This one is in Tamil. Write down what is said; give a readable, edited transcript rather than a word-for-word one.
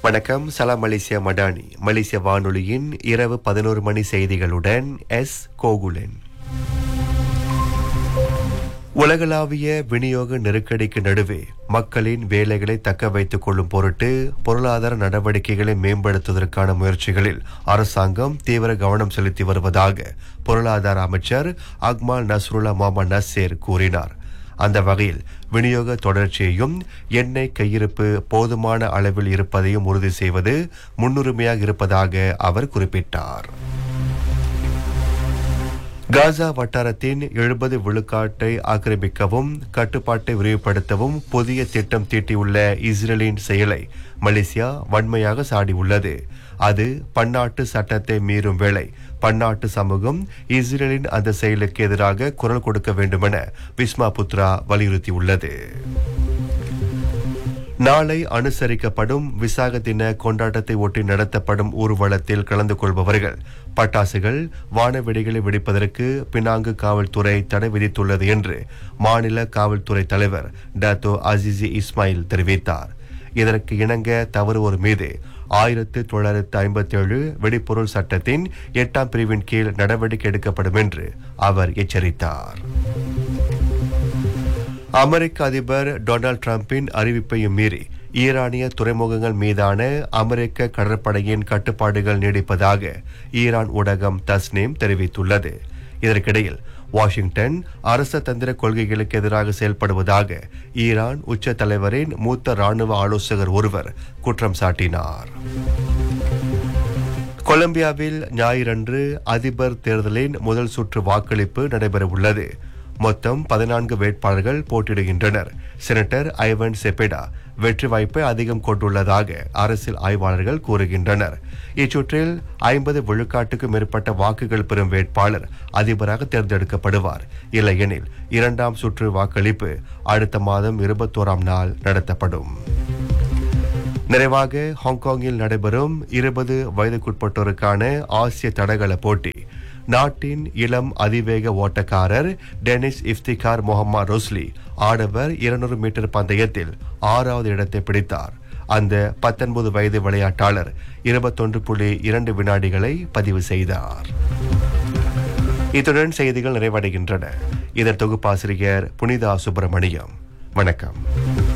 வணக்கம். சலாம் மலேசியா மடானி மலேசிய வானொலியின் இரவு 11 மணி செய்திகளுடன் எஸ் கோகுலன். உலகளாவிய விநியோக நெருக்கடிக்கு நடுவே மக்களின் வேலைகளை தக்க வைத்துக் கொள்ளும் பொருட்டு பொருளாதார நடவடிக்கைகளை மேம்படுத்துவதற்கான முயற்சிகளில் அரசாங்கம் தீவிர கவனம் செலுத்தி வருவதாக பொருளாதார அமைச்சர் அக்மால் நஸ்ருல்லா முகமது நசீர் கூறினார். அந்த வகையில் விநியோக தொடர்ச்சியையும் எண்ணெய் கையிருப்பு போதுமான அளவில் இருப்பதையும் உறுதி செய்வது முன்னுரிமையாக இருப்பதாக அவர் குறிப்பிட்டார். காசா வட்டாரத்தின் 70 விழுக்காட்டை ஆக்கிரமிக்கவும் கட்டுப்பாட்டை விரிவுபடுத்தவும் புதிய திட்டம் தீட்டியுள்ள இஸ்ரேலின் செயலை மலேசியா வன்மையாக சாடியுள்ளது. அது பன்னாட்டு சட்டத்தை மீறும் வேளை பன்னாட்டு சமூகம் இஸ்ரேலின் அந்த செயலுக்கு எதிராக குரல் கொடுக்க வேண்டுமென விஸ்மா புத்ரா வலியுறுத்தியுள்ளது. நாளை அனுசரிக்கப்படும் விசாக தின கொண்டாட்டத்தை ஒட்டி நடத்தப்படும் ஊர்வலத்தில் கலந்து கொள்பவர்கள் பட்டாசுகள் வானவெடிகளை வெடிப்பதற்கு பினாங்கு காவல்துறை தடை விதித்துள்ளது என்று மாநில காவல்துறை தலைவர் டாத்தோ அசிசி இஸ்மாயில் தெரிவித்தார். இதற்கு இணங்க தவறுவோர் மீது 1957 வெடிப்பொருள் சட்டத்தின் 8ஆம் பிரிவின் கீழ் நடவடிக்கை எடுக்கப்படும் என்று அவர் எச்சரித்தார். அமெரிக்க அதிபர் டொனால்ட் டிரம்பின் அறிவிப்பையும் மீறி ஈரானிய துறைமுகங்கள் மீதான அமெரிக்க கடற்படையின் கட்டுப்பாடுகள் நீடிப்பதாக ஈரான் ஊடகம் தஸ்னீம் தெரிவித்துள்ளது. இதற்கிடையில் வாஷிங்டன் அரச தந்திர கொள்கைகளுக்கு எதிராக செயல்படுவதாக ஈரான் உச்ச தலைவரின் மூத்த ராணுவ ஆலோசகர் ஒருவர் குற்றம் சாட்டினார். கொலம்பியாவில் ஞாயிறன்று அதிபர் தேர்தலின் முதல் சுற்று வாக்களிப்பு நடைபெறவுள்ளது. மொத்தம் 14 வேட்பாளர்கள் போட்டியிடுகின்றனர். செனட்டர் ஐவன் செபெடா வெற்றி வாய்ப்பை அதிகம் கொண்டுள்ளதாக அரசியல் ஆய்வாளர்கள் கூறுகின்றனர். இச்சுற்றில் 50 விழுக்காட்டுக்கும் மேற்பட்ட வாக்குகள் பெறும் வேட்பாளர் அதிபராக தேர்ந்தெடுக்கப்படுவார். இல்லையெனில் 2ஆம் சுற்று வாக்களிப்பு அடுத்த மாதம் 21ஆம் நாள் நடத்தப்படும். நிறைவாக ஹாங்காங்கில் நடைபெறும் 20 வயதுக்குட்பட்டோருக்கான ஆசிய தடகள போட்டி. நாட்டின் இளம் அதிவேக ஓட்டக்காரர் டெனிஸ் இஃப்திகார் முகமது ரோஸ்லி ஆடவர் 200 மீட்டர் பந்தயத்தில் 6வது இடத்தை பிடித்தார். அந்த 19 வயது விளையாட்டாளர் 21.2 வினாடிகளை பதிவு செய்தார். இத்துடன் செய்திகள் நிறைவடைகின்றன. இதன் தொகுப்பாசிரியர் புனிதா சுப்பிரமணியம். வணக்கம்.